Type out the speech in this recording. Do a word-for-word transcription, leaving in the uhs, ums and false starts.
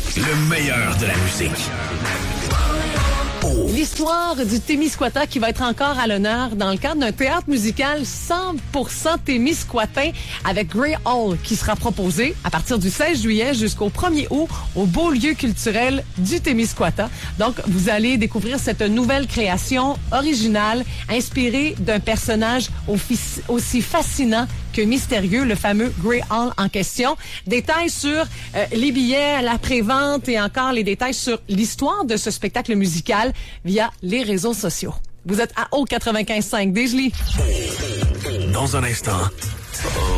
Le meilleur de la musique. L'histoire du Témiscouata qui va être encore à l'honneur dans le cadre d'un théâtre musical cent pour cent témiscouatin avec Grey Hall qui sera proposé à partir du seize juillet jusqu'au premier août au beau lieu culturel du Témiscouata. Donc, vous allez découvrir cette nouvelle création originale inspirée d'un personnage aussi fascinant que mystérieux, le fameux Grey Hall en question. Détails sur euh, les billets, la prévente et encore les détails sur l'histoire de ce spectacle musical via les réseaux sociaux. Vous êtes à O quatre-vingt-quinze point cinq, Desjely. Dans un instant,